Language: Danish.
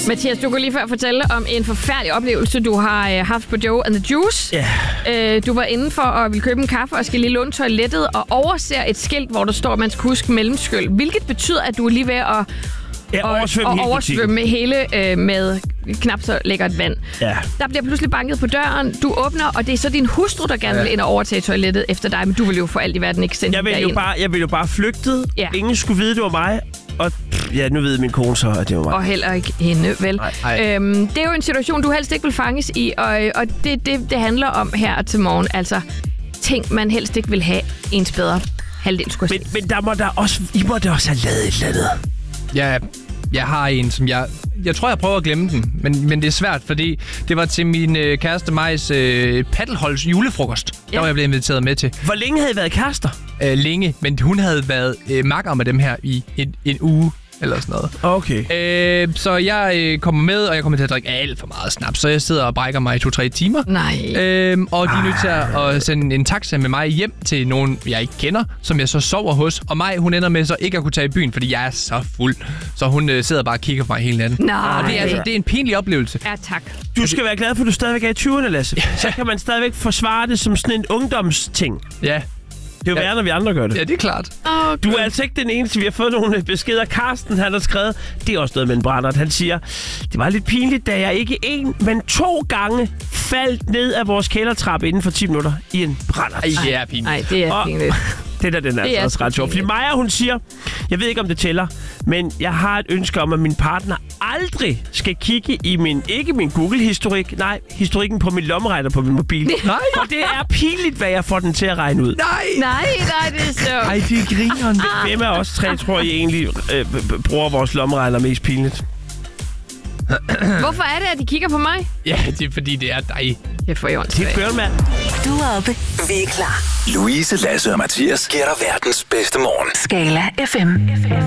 Mathias, du kunne lige før fortælle om en forfærdelig oplevelse, du har haft på Joe and the Juice. Ja. Du var inde for at ville købe en kaffe og skal lige låne toilettet og overser et skilt, hvor der står, at man skal huske mellemskyld. Hvilket betyder, at du er lige ved at oversvømme hele med knap så lækkert vand. Ja. Der bliver pludselig banket på døren. Du åbner, og det er så din hustru, der gerne vil ind og overtage toilettet efter dig. Men du vil jo for alt i verden ikke sende dig ind. Jeg ville jo bare flygte. Ja. Ingen skulle vide, det var mig. Og ja, nu ved min kone så, at det var mig. Og heller ikke hende, vel? Nej. Det er jo en situation, du helst ikke vil fanges i. Og det handler om her til morgen. Altså, ting, man helst ikke vil have ens bedre halvdel skulle se. Men der må der også... I må da også have lavet et eller andet. Ja, jeg har en, som jeg tror, jeg prøver at glemme den, men det er svært, fordi det var til min kæreste Majs paddelholds julefrokost. Der var jeg blevet inviteret med til. Hvor længe havde I været kærester? Længe, men hun havde været makker med dem her i en uge. Eller sådan noget. Okay. Så jeg kommer med, og jeg kommer til at drikke alt for meget snaps. Så jeg sidder og brækker mig i 2-3 timer. Nej. Og de er nødt til at sende en taxa med mig hjem til nogen, jeg ikke kender, som jeg så sover hos. Og mig, hun ender med så ikke at kunne tage i byen, fordi jeg er så fuld. Så hun sidder bare og kigger på mig hele natten. Nej. Og det er en pinlig oplevelse. Ja, tak. Du skal være glad for, at du stadigvæk er i 20'erne, Lasse. Så kan man stadigvæk forsvare det som sådan en ungdomsting. Ja. Det er jo værre, når vi andre gør det. Ja, det er klart. Okay. Du er altså ikke den eneste. Vi har fået nogle beskeder. Karsten, han har skrevet, det er også noget med en brændert. Han siger, det var lidt pinligt, da jeg ikke 1, men 2 gange faldt ned af vores kældertrappe inden for 10 minutter i en brændert. Ej, det er pinligt. Nej, det er pinligt. Den er altså også ret sjov. Fordi Maja, hun siger, jeg ved ikke, om det tæller, men jeg har et ønske om, at min partner aldrig skal kigge i ikke min Google-historik, nej, historikken på min lommeregner på min mobil. Nej. For det er pinligt, hvad jeg får den til at regne ud. Nej, det er sjovt. Ej, det er grineren. Hvem af os 3, tror I egentlig bruger vores lommeregner mest pinligt? Hvorfor er det, at de kigger på mig? Ja, det er fordi, det er dig. Jeg får jo Det er børn, mand. Du er oppe. Vi er klar. Louise, Lasse og Mathias giver dig verdens bedste morgen. Skala FM.